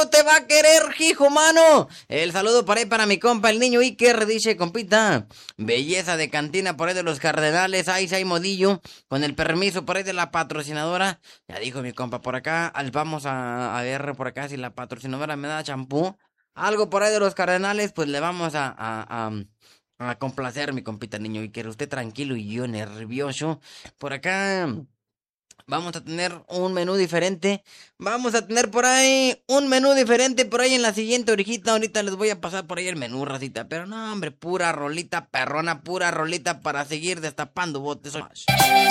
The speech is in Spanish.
no te va a querer, hijo mano. El saludo por ahí para mi compa, el niño Iker, dice, compita, belleza de cantina por ahí de los Cardenales, ahí hay modillo, con el permiso por ahí de la patrocinadora. Ya dijo mi compa, por acá, vamos a ver por acá si la patrocinadora me da champú. Algo por ahí de los Cardenales, pues le vamos a complacer, mi compita niño Iker. Usted tranquilo y yo nervioso. Por acá vamos a tener un menú diferente. Vamos a tener por ahí un menú diferente por ahí en la siguiente orejita. Ahorita les voy a pasar por ahí el menú, racita. Pero no, hombre, pura rolita perrona, pura rolita para seguir destapando botes.